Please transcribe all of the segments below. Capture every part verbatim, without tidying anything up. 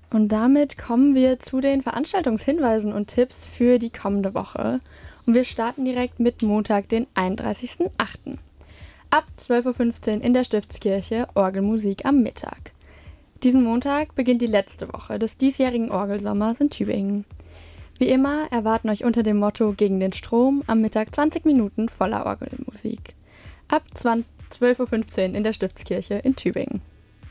Und damit kommen wir zu den Veranstaltungshinweisen und Tipps für die kommende Woche. Und wir starten direkt mit Montag, den einunddreißigsten achten Ab zwölf Uhr fünfzehn in der Stiftskirche Orgelmusik am Mittag. Diesen Montag beginnt die letzte Woche des diesjährigen Orgelsommers in Tübingen. Wie immer erwarten euch unter dem Motto Gegen den Strom am Mittag zwanzig Minuten voller Orgelmusik. Ab zwölf Uhr fünfzehn in der Stiftskirche in Tübingen.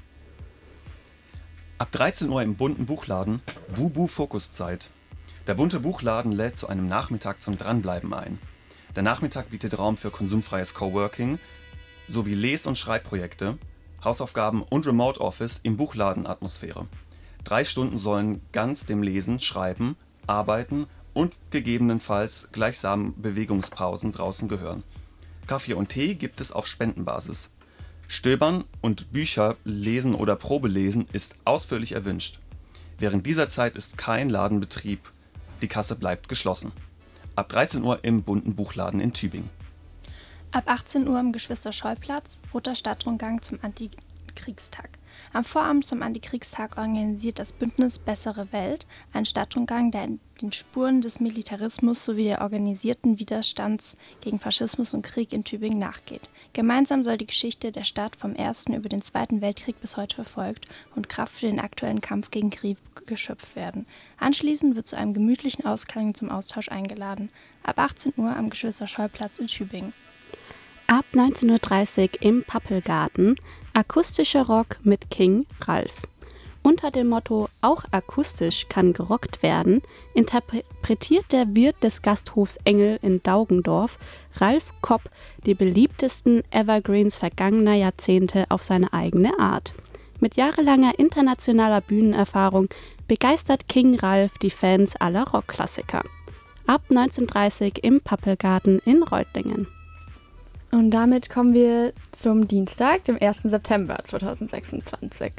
Ab dreizehn Uhr im bunten Buchladen Bubu Fokuszeit. Der bunte Buchladen lädt zu einem Nachmittag zum Dranbleiben ein. Der Nachmittag bietet Raum für konsumfreies Coworking sowie Les- und Schreibprojekte, Hausaufgaben und Remote Office in Buchladenatmosphäre. Drei Stunden sollen ganz dem Lesen, Schreiben, Arbeiten und gegebenenfalls gleichsam Bewegungspausen draußen gehören. Kaffee und Tee gibt es auf Spendenbasis. Stöbern und Bücher lesen oder Probelesen ist ausführlich erwünscht. Während dieser Zeit ist kein Ladenbetrieb. Die Kasse bleibt geschlossen. Ab dreizehn Uhr im bunten Buchladen in Tübingen. Ab achtzehn Uhr am Geschwister-Scholl-Platz, Roter Stadtrundgang zum Antikriegstag. Am Vorabend zum Antikriegstag organisiert das Bündnis Bessere Welt einen Stadtrundgang, der den Spuren des Militarismus sowie der organisierten Widerstands gegen Faschismus und Krieg in Tübingen nachgeht. Gemeinsam soll die Geschichte der Stadt vom Ersten über den Zweiten Weltkrieg bis heute verfolgt und Kraft für den aktuellen Kampf gegen Krieg geschöpft werden. Anschließend wird zu einem gemütlichen Ausklang zum Austausch eingeladen. Ab achtzehn Uhr am Geschwister-Scholl-Platz in Tübingen. Ab neunzehn Uhr dreißig im Pappelgarten akustischer Rock mit King Ralf. Unter dem Motto Auch akustisch kann gerockt werden, interpretiert der Wirt des Gasthofs Engel in Daugendorf, Ralf Kopp, die beliebtesten Evergreens vergangener Jahrzehnte auf seine eigene Art. Mit jahrelanger internationaler Bühnenerfahrung begeistert King Ralf die Fans aller Rockklassiker. Ab neunzehn Uhr dreißig im Pappelgarten in Reutlingen. Und damit kommen wir zum Dienstag, dem ersten September zweitausendsechsundzwanzig.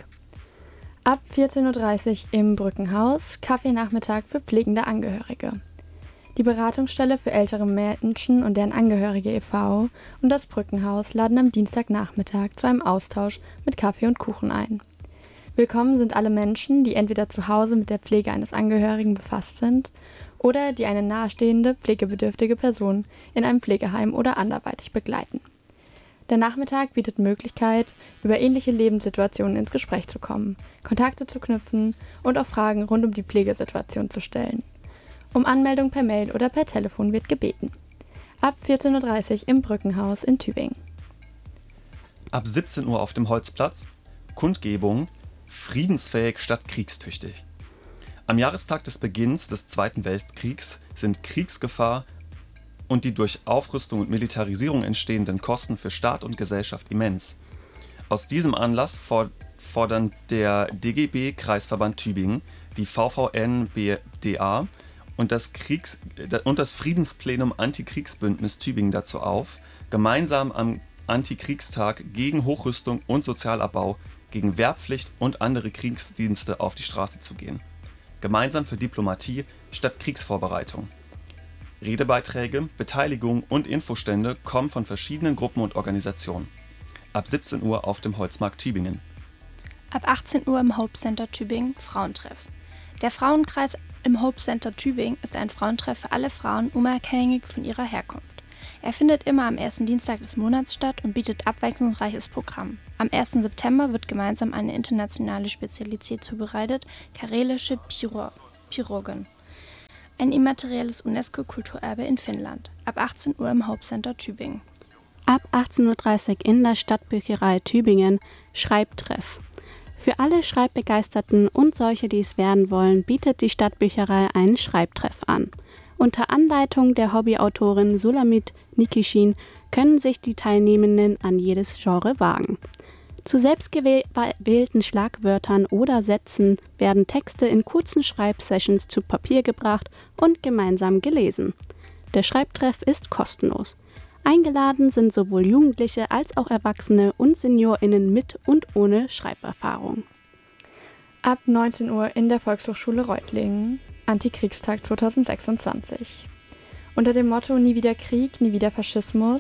Ab vierzehn Uhr dreißig im Brückenhaus, Kaffeenachmittag für pflegende Angehörige. Die Beratungsstelle für ältere Menschen und deren Angehörige e V und das Brückenhaus laden am Dienstagnachmittag zu einem Austausch mit Kaffee und Kuchen ein. Willkommen sind alle Menschen, die entweder zu Hause mit der Pflege eines Angehörigen befasst sind oder die eine nahestehende, pflegebedürftige Person in einem Pflegeheim oder anderweitig begleiten. Der Nachmittag bietet Möglichkeit, über ähnliche Lebenssituationen ins Gespräch zu kommen, Kontakte zu knüpfen und auch Fragen rund um die Pflegesituation zu stellen. Um Anmeldung per Mail oder per Telefon wird gebeten. Ab vierzehn Uhr dreißig im Brückenhaus in Tübingen. Ab siebzehn Uhr auf dem Holzplatz Kundgebung Friedensfähig statt kriegstüchtig. Am Jahrestag des Beginns des Zweiten Weltkriegs sind Kriegsgefahr und die durch Aufrüstung und Militarisierung entstehenden Kosten für Staat und Gesellschaft immens. Aus diesem Anlass fordern der D G B Kreisverband Tübingen, die V V N B D A und das, Kriegs- und das Friedensplenum Antikriegsbündnis Tübingen dazu auf, gemeinsam am Antikriegstag gegen Hochrüstung und Sozialabbau, gegen Wehrpflicht und andere Kriegsdienste auf die Straße zu gehen. Gemeinsam für Diplomatie statt Kriegsvorbereitung. Redebeiträge, Beteiligung und Infostände kommen von verschiedenen Gruppen und Organisationen. Ab siebzehn Uhr auf dem Holzmarkt Tübingen. Ab achtzehn Uhr im Hope Center Tübingen Frauentreff. Der Frauenkreis im Hope Center Tübingen ist ein Frauentreff für alle Frauen, unabhängig von ihrer Herkunft. Er findet immer am ersten Dienstag des Monats statt und bietet abwechslungsreiches Programm. Am ersten September wird gemeinsam eine internationale Spezialität zubereitet, karelische Piro- Pirogen. Ein immaterielles UNESCO-Kulturerbe in Finnland. Ab achtzehn Uhr im Hope Center Tübingen. Ab achtzehn Uhr dreißig in der Stadtbücherei Tübingen Schreibtreff. Für alle Schreibbegeisterten und solche, die es werden wollen, bietet die Stadtbücherei einen Schreibtreff an. Unter Anleitung der Hobbyautorin Sulamit Nikishin können sich die Teilnehmenden an jedes Genre wagen. Zu selbstgewählten Schlagwörtern oder Sätzen werden Texte in kurzen Schreibsessions zu Papier gebracht und gemeinsam gelesen. Der Schreibtreff ist kostenlos. Eingeladen sind sowohl Jugendliche als auch Erwachsene und SeniorInnen mit und ohne Schreiberfahrung. Ab neunzehn Uhr in der Volkshochschule Reutlingen, Antikriegstag zweitausendsechsundzwanzig. Unter dem Motto Nie wieder Krieg, nie wieder Faschismus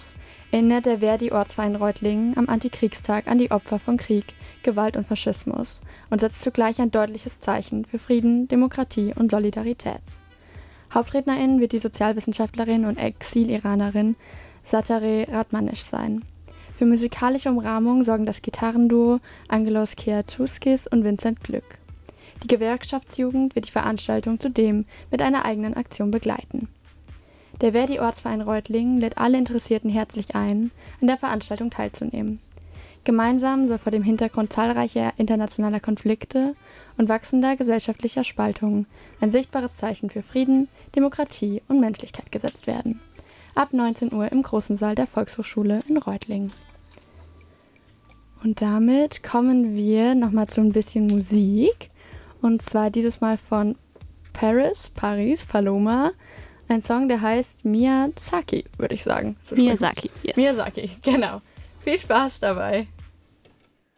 erinnert der Verdi-Ortsverein Reutlingen am Antikriegstag an die Opfer von Krieg, Gewalt und Faschismus und setzt zugleich ein deutliches Zeichen für Frieden, Demokratie und Solidarität. Hauptrednerin wird die Sozialwissenschaftlerin und Exil-Iranerin Zatareh Ratmanesh sein. Für musikalische Umrahmung sorgen das Gitarrenduo Angelos Kiatouskis und Vincent Glück. Die Gewerkschaftsjugend wird die Veranstaltung zudem mit einer eigenen Aktion begleiten. Der Verdi-Ortsverein Reutlingen lädt alle Interessierten herzlich ein, an der Veranstaltung teilzunehmen. Gemeinsam soll vor dem Hintergrund zahlreicher internationaler Konflikte und wachsender gesellschaftlicher Spaltungen ein sichtbares Zeichen für Frieden, Demokratie und Menschlichkeit gesetzt werden. Ab neunzehn Uhr im großen Saal der Volkshochschule in Reutlingen. Und damit kommen wir nochmal zu ein bisschen Musik. Und zwar dieses Mal von Paris, Paris, Paloma. Ein Song, der heißt Miyazaki, würde ich sagen. Miyazaki, yes. Miyazaki, genau. Viel Spaß dabei.